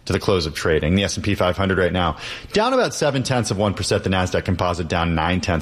to the close of trading. The S&P 500 right now down about 0.7%. The NASDAQ Composite down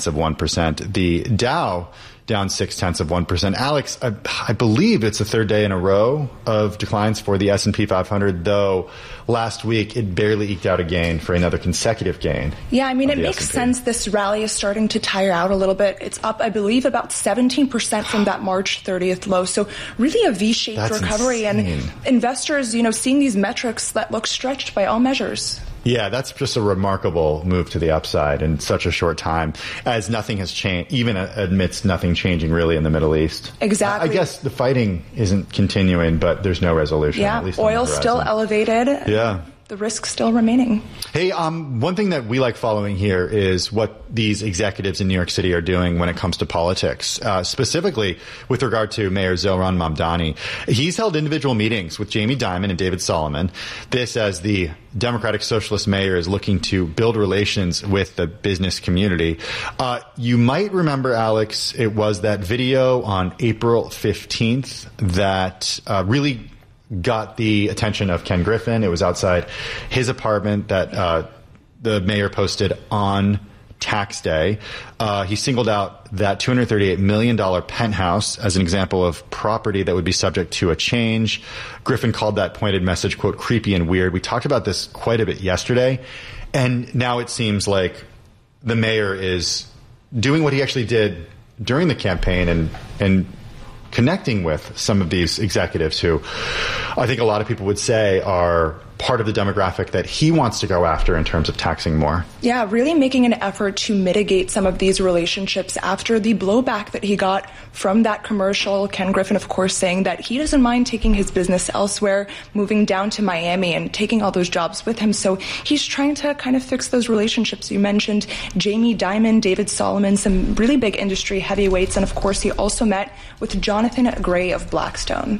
0.9%. The Dow down 0.6%. Alex, I believe it's the third day in a row of declines for the S&P 500, though last week it barely eked out a gain for another consecutive gain. Yeah, I mean, it makes sense. This rally is starting to tire out a little bit. It's up, I believe, about 17% from that March 30th low. So really a V-shaped recovery. Insane. And investors, seeing these metrics that look stretched by all measures. Yeah, that's just a remarkable move to the upside in such a short time, as nothing has changed, even amidst nothing changing really in the Middle East. Exactly. I guess the fighting isn't continuing, but there's no resolution. Yeah, at least oil still elevated. Yeah. The risk still remaining. Hey, one thing that we like following here is what these executives in New York City are doing when it comes to politics, specifically with regard to Mayor Zohran Mamdani. He's held individual meetings with Jamie Dimon and David Solomon. This as the Democratic Socialist mayor is looking to build relations with the business community. You might remember, Alex, it was that video on April 15th that really got the attention of Ken Griffin. It was outside his apartment that the mayor posted on tax day. He singled out that $238 million penthouse as an example of property that would be subject to a change. Griffin called that pointed message, quote, creepy and weird. We talked about this quite a bit yesterday, and now it seems like the mayor is doing what he actually did during the campaign and connecting with some of these executives who I think a lot of people would say are part of the demographic that he wants to go after in terms of taxing more. Yeah, really making an effort to mitigate some of these relationships after the blowback that he got from that commercial. Ken Griffin, of course, saying that he doesn't mind taking his business elsewhere, moving down to Miami and taking all those jobs with him. So he's trying to kind of fix those relationships. You mentioned Jamie Dimon, David Solomon, some really big industry heavyweights. And of course, he also met with Jonathan Gray of Blackstone.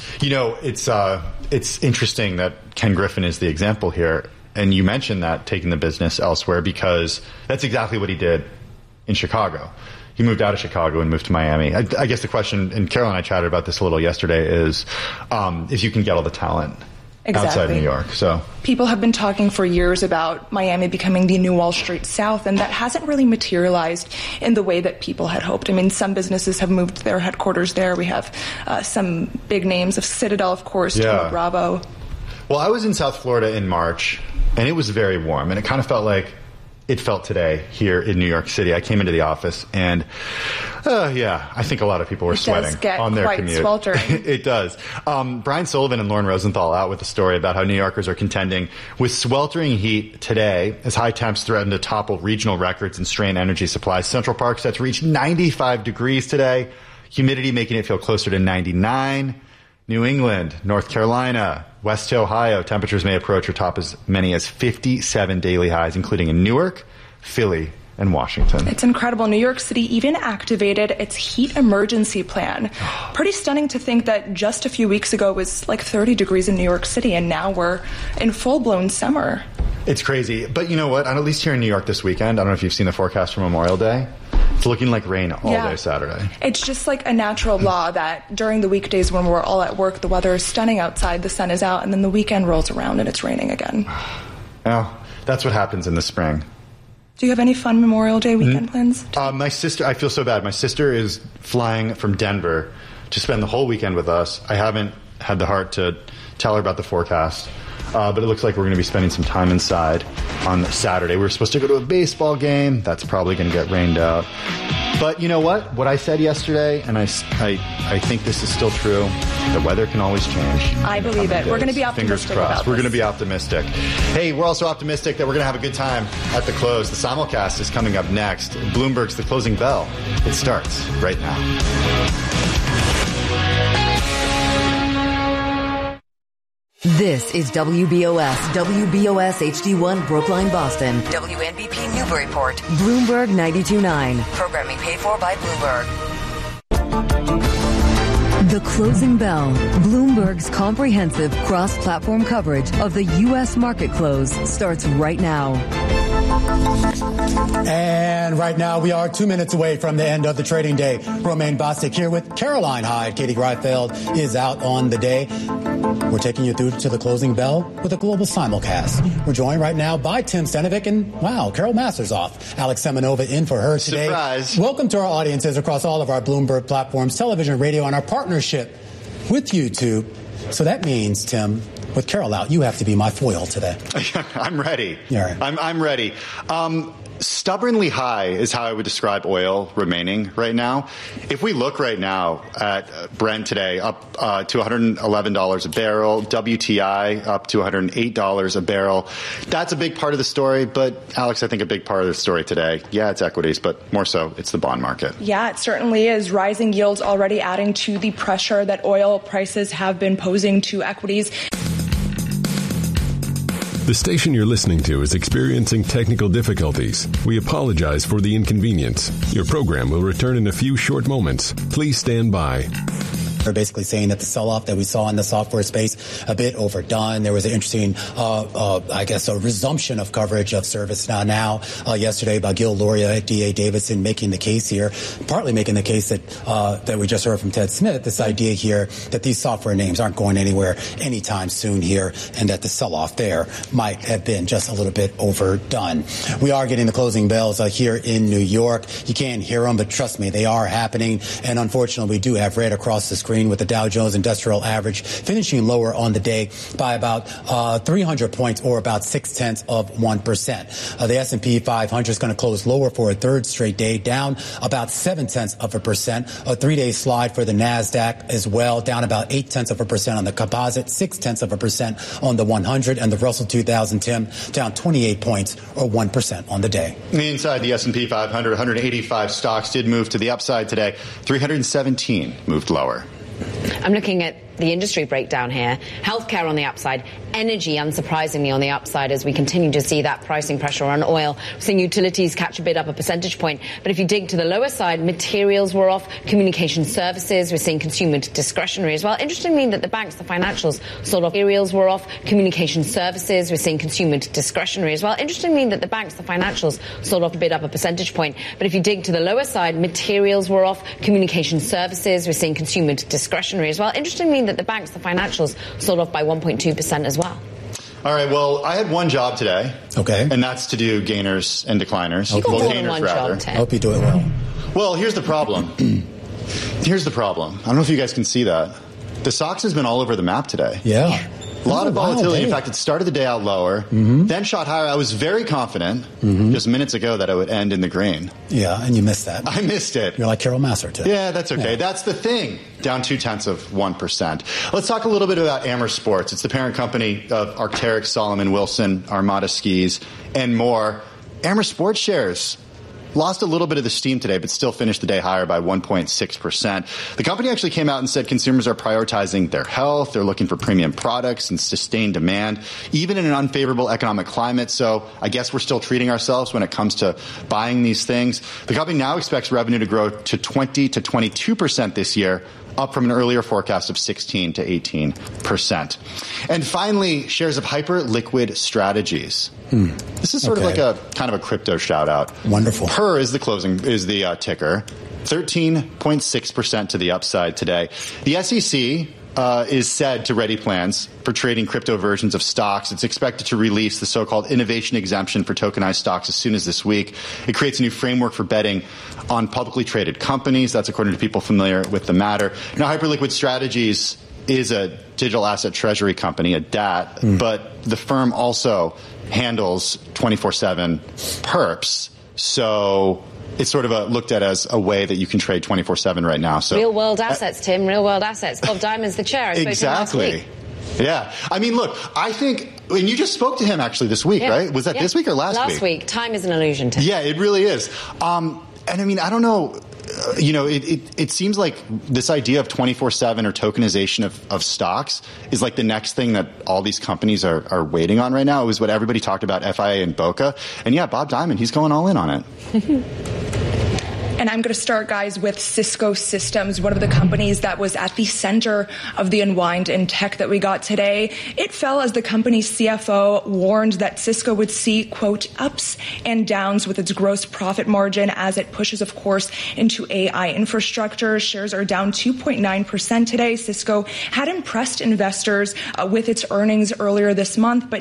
It's interesting that Ken Griffin is the example here. And you mentioned that taking the business elsewhere because that's exactly what he did in Chicago. He moved out of Chicago and moved to Miami. I guess the question, and Carol and I chatted about this a little yesterday, is if you can get all the talent outside New York. So people have been talking for years about Miami becoming the new Wall Street South, and that hasn't really materialized in the way that people had hoped. I mean, some businesses have moved their headquarters there. We have some big names of Citadel, of course, Tony Bravo. Well, I was in South Florida in March, and it was very warm, and it kind of felt like it felt today here in New York City. I came into the office, and I think a lot of people were sweating on their commute. Sweltering. It does. Brian Sullivan and Lauren Rosenthal out with a story about how New Yorkers are contending with sweltering heat today as high temps threaten to topple regional records and strain energy supplies. Central Park set to reach 95 degrees today, humidity making it feel closer to 99. New England, North Carolina, West Ohio, temperatures may approach or top as many as 57 daily highs, including in Newark, Philly, and Washington. It's incredible. New York City even activated its heat emergency plan. Pretty stunning to think that just a few weeks ago it was like 30 degrees in New York City, and now we're in full-blown summer. It's crazy. But you know what? At least here in New York this weekend, I don't know if you've seen the forecast for Memorial Day. It's looking like rain all day Saturday. It's just like a natural law that during the weekdays when we're all at work, the weather is stunning outside, the sun is out, and then the weekend rolls around and it's raining again. Well, that's what happens in the spring. Do you have any fun Memorial Day weekend plans? My sister, I feel so bad. My sister is flying from Denver to spend the whole weekend with us. I haven't had the heart to tell her about the forecast. But it looks like we're going to be spending some time inside on Saturday. We were supposed to go to a baseball game. That's probably going to get rained out. But you know what? What I said yesterday, and I think this is still true, the weather can always change. I believe it. We're going to be optimistic. Fingers crossed. About we're going to be optimistic. Hey, we're also optimistic that we're going to have a good time at the close. The simulcast is coming up next. Bloomberg's The Closing Bell. It starts right now. This is WBOS HD1 Brookline, Boston. WNBP Newburyport. Bloomberg 92.9. Programming paid for by Bloomberg. The Closing Bell. Bloomberg's comprehensive cross-platform coverage of the U.S. market close starts right now. And right now we are 2 minutes away from the end of the trading day. Romaine Bostic here with Caroline Hyde. Katie Greifeld is out on the day. We're taking you through to the closing bell with a global simulcast. We're joined right now by Tim Stenovic and, wow, Carol Mastershoff. Alex Semenova in for her today. Surprise. Welcome to our audiences across all of our Bloomberg platforms, television, radio, and our partnership with YouTube. So that means, Tim, with Carol out, you have to be my foil today. I'm ready. Yeah. I'm ready. Stubbornly high is how I would describe oil remaining right now. If we look right now at Brent today, up to $111 a barrel, WTI up to $108 a barrel. That's a big part of the story. But, Alex, I think a big part of the story today, yeah, it's equities, but more so, it's the bond market. Yeah, it certainly is. Rising yields already adding to the pressure that oil prices have been posing to equities. The station you're listening to is experiencing technical difficulties. We apologize for the inconvenience. Your program will return in a few short moments. Please stand by. They're basically saying that the sell-off that we saw in the software space a bit overdone. There was an interesting, a resumption of coverage of ServiceNow yesterday by Gil Luria at D.A. Davidson, making the case here, partly making the case that we just heard from Ted Smith, this idea here that these software names aren't going anywhere anytime soon here, and that the sell-off there might have been just a little bit overdone. We are getting the closing bells here in New York. You can't hear them, but trust me, they are happening. And unfortunately, we do have red across the screen with the Dow Jones Industrial Average finishing lower on the day by about 300 points, or about 0.6%. The S&P 500 is going to close lower for a third straight day, down about 0.7%. A 3-day slide for the Nasdaq as well, down about 0.8% on the composite, 0.6% on the 100, and the Russell 2000, Tim, down 28 points, or 1% on the day. Inside the S&P 500, 185 stocks did move to the upside today. 317 moved lower. I'm looking at the industry breakdown here. Healthcare on the upside, energy unsurprisingly on the upside as we continue to see that pricing pressure on oil. We're seeing utilities catch a bit up a percentage point. But if you dig to the lower side, materials were off, communication services, we're seeing consumer discretionary as well. Interestingly that the banks, the financials, sold off. Materials were off, communication services, we're seeing consumer discretionary as well. Interestingly that the banks, the financials, sold off a bit up a percentage point. But if you dig to the lower side, materials were off, communication services, we're seeing consumer discretionary as well. Interestingly that the banks, the financials, sold off by 1.2% as well. All right, well, I had one job today. Okay. And that's to do gainers and decliners. You got more than gainers, one rather. job, Tim. I hope you do it well. Well, here's the problem. I don't know if you guys can see that. The SOX has been all over the map today. Yeah. A lot of volatility. In fact, it started the day out lower, then shot higher. I was very confident just minutes ago that it would end in the green. Yeah, and you missed that. I missed it. You're like Carol Master today. Yeah, that's okay. Yeah. That's the thing. Down 0.2%. Let's talk a little bit about Amer Sports. It's the parent company of Arc'teryx, Salomon Wilson, Armada Skis, and more. Amer Sports shares lost a little bit of the steam today, but still finished the day higher by 1.6%. The company actually came out and said consumers are prioritizing their health. They're looking for premium products and sustained demand, even in an unfavorable economic climate. So I guess we're still treating ourselves when it comes to buying these things. The company now expects revenue to grow to 20 to 22% this year, up from an earlier forecast of 16 to 18%. And finally, shares of Hyperliquid Strategies. This is sort of like a kind of a crypto shout out. Wonderful. PER is the ticker. 13.6% to the upside today. The SEC is said to ready plans for trading crypto versions of stocks. It's expected to release the so-called innovation exemption for tokenized stocks as soon as this week. It creates a new framework for betting on publicly traded companies. That's according to people familiar with the matter. Now, Hyperliquid Strategies is a digital asset treasury company, a DAT, but the firm also handles 24/7 perps. So it's sort of looked at as a way that you can trade 24/7 right now. So real world assets, Tim, real world assets. Bob Diamond's the chair. I spoke to him last week. Yeah. I mean, look, I think, and you just spoke to him actually this week, right? Was that this week or last week? Last week. Time is an illusion, Tim. Yeah, it really is. And I mean, I don't know. It seems like this idea of 24/7 or tokenization of stocks is like the next thing that all these companies are waiting on right now. It was what everybody talked about, FIA and Boca. And yeah, Bob Diamond, he's going all in on it. And I'm going to start, guys, with Cisco Systems, one of the companies that was at the center of the unwind in tech that we got today. It fell as the company's CFO warned that Cisco would see, quote, ups and downs with its gross profit margin as it pushes, of course, into AI infrastructure. Shares are down 2.9% today. Cisco had impressed investors with its earnings earlier this month, but